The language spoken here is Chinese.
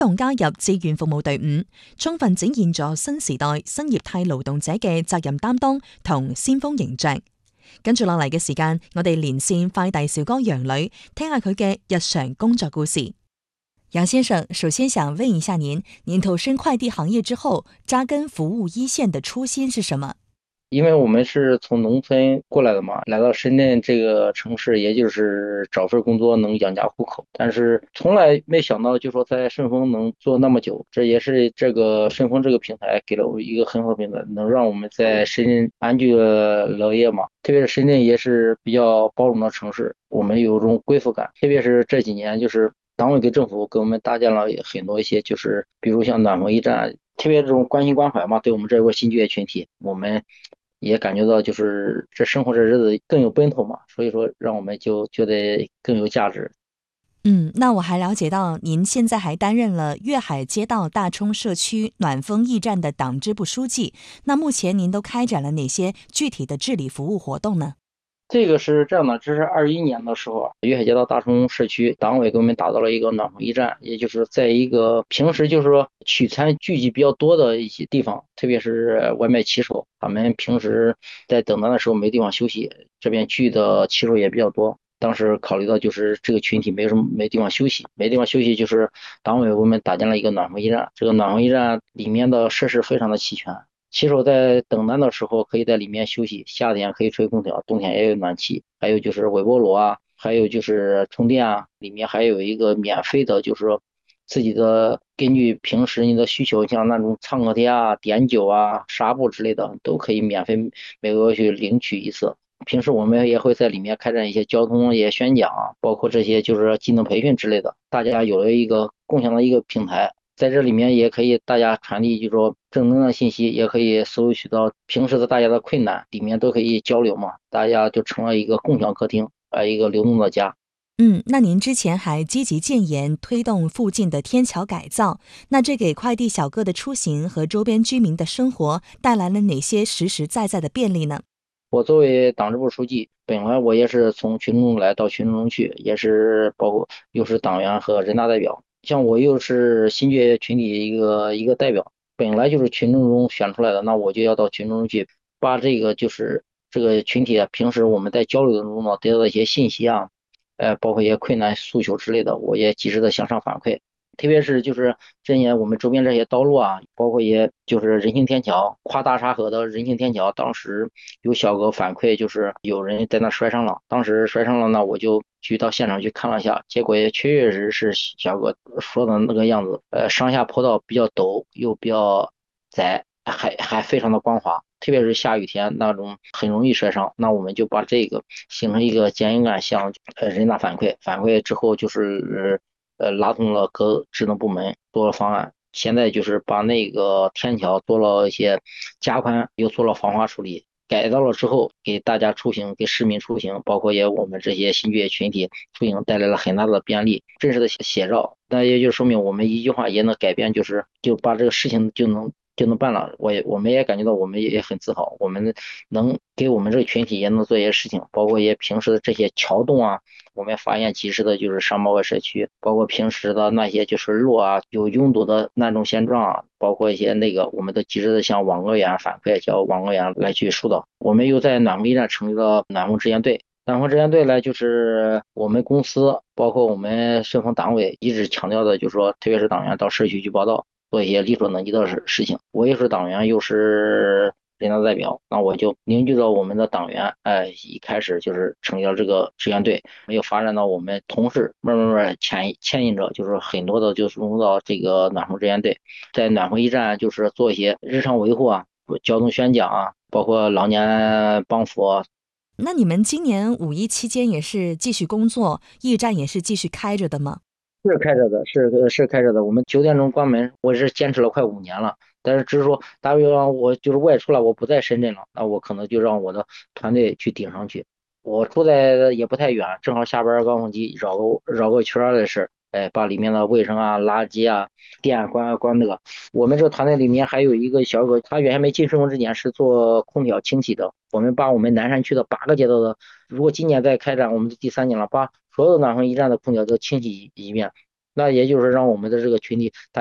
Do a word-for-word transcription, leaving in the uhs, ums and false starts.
動加入志願服務隊伍，充分展現咗新時代新業態勞動者嘅責任擔當同先鋒形象。跟住落嚟嘅時間，我哋連線快遞小哥楊女，聽下佢嘅日常工作故事。楊先生，首先想問一下您，您投身快遞行業之後，扎根服務一線的初心是什麼？ 因为我们是从农村过来的嘛，来到深圳这个城市，也就是找份工作能养家糊口，但是从来没想到就说在顺丰能做那么久，这也是这个顺丰这个平台给了我一个很好的平台，能让我们在深圳安居乐业嘛。特别是深圳也是比较包容的城市，我们有种归属感，特别是这几年就是党委跟政府给我们搭建了很多一些，就是比如像暖风驿站，特别这种关心关怀嘛，对我们这个新就业群体，我们也感觉到就是这生活这日子更有奔头嘛，所以说让我们就觉得更有价值。 嗯，那我还了解到您现在还担任了粤海街道大冲社区暖风驿站的党支部书记，那目前您都开展了哪些具体的治理服务活动呢？ 这个是这样的，这是二一年的时候，粤海街道大冲社区党委给我们打造了一个暖风驿站，也就是在一个平时就是说取餐聚集比较多的一些地方，特别是外卖骑手，他们平时在等单的时候没地方休息，这边聚的骑手也比较多。当时考虑到就是这个群体没什么没地方休息，没地方休息，就是党委给我们搭建了一个暖风驿站。这个暖风驿站里面的设施非常的齐全，骑手在等单的时候可以在里面休息，夏天可以吹空调，冬天也有暖气，还有就是微波炉啊，还有就是充电啊，里面还有一个免费的，就是说自己的根据平时你的需求，像那种创可贴啊、碘酒啊、纱布之类的，都可以免费每个月去领取一次。平时我们也会在里面开展一些交通也宣讲啊，包括这些就是技能培训之类的，大家有了一个共享的一个平台。在这里面也可以大家传递，就是说正能量信息，也可以搜取到平时的大家的困难，里面都可以交流嘛，大家就成了一个共享客厅，呃，一个流动的家。 嗯，那您之前还积极建言推动附近的天桥改造，那这给快递小哥的出行和周边居民的生活带来了哪些实实在在的便利呢？ 我作为党支部书记，本来我也是从群众来到群众中去，也是包括又是党员和人大代表，像我又是新就业群体一个一个代表，本来就是群众中选出来的，那我就要到群众中去，把这个就是这个群体啊，平时我们在交流中呢得到的一些信息啊，呃，包括一些困难诉求之类的，我也及时的向上反馈。特别是就是这些我们周边这些道路啊，包括一些就是人行天桥，跨大沙河的人行天桥，当时有小哥反馈，就是有人在那摔伤了。当时摔伤了呢，我就去到现场去看了一下，结果也确确实实是小哥说的那个样子。呃，上下坡道比较陡，又比较窄，还还非常的光滑。特别是下雨天那种很容易摔伤，那我们就把这个形成一个检验案向呃人大反馈，反馈之后就是呃拉动了各职能部门做了方案，现在就是把那个天桥做了一些加宽，又做了防滑处理，改造了之后给大家出行，给市民出行，包括也我们这些新就业群体出行带来了很大的便利，真实的写照。那也就说明我们一句话也能改变，就是就把这个事情就能就能办了。我也我们也感觉到我们也很自豪，我们能给我们这个群体也能做一些事情，包括一些平时的这些桥洞啊，我们发现及时的就是上包围社区，包括平时的那些就是路啊有拥堵的那种现状啊，包括一些那个我们都及时的向网格员反馈，叫网格员来去疏导。我们又在暖风驿站成立了暖风支援队。暖风支援队呢，就是我们公司包括我们顺丰党委一直强调的，就是说，特别是党员到社区去报道，做一些力所能及的事事情。我又是党员，又是人大代表，那我就凝聚到我们的党员，哎，一开始就是成立了这个支援队，没有发展到我们同事，慢慢慢牵牵引着，就是很多的就是融入到这个暖风支援队，在暖风驿站就是做一些日常维护啊，交通宣讲啊，包括老年帮扶啊。 那你们今年五一期间也是继续工作，驿站也是继续开着的吗？ 是开着的，是是开着的。我们九点钟关门，我是坚持了快五年了。但是只是说，大约让我就是外出了，我不在深圳了，那我可能就让我的团队去顶上去。我住在也不太远，正好下班高峰期绕个绕个圈的事，哎，把里面的卫生啊、垃圾啊、电关关那个。我们这个团队里面还有一个小哥，他原先没进顺丰之前是做空调清洗的。我们把我们南山区的八个街道的，如果今年再开展，我们第三年了，把所有的暖风驿站的空调都清洗一遍。 那也就是让我们的这个群体。